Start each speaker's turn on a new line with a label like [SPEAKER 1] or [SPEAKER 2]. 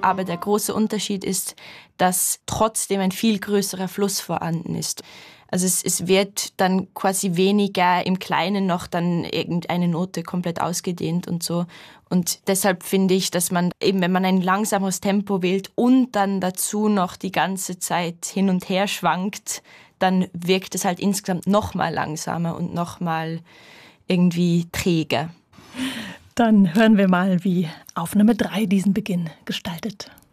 [SPEAKER 1] Aber der große Unterschied ist, dass trotzdem ein viel größerer Fluss vorhanden ist. Also es wird dann quasi weniger im Kleinen noch dann irgendeine Note komplett ausgedehnt und so. Und deshalb finde ich, dass man eben, wenn man ein langsameres Tempo wählt und dann dazu noch die ganze Zeit hin und her schwankt, dann wirkt es halt insgesamt noch mal langsamer und noch mal irgendwie träger.
[SPEAKER 2] Dann hören wir mal, wie Aufnahme 3 diesen Beginn gestaltet.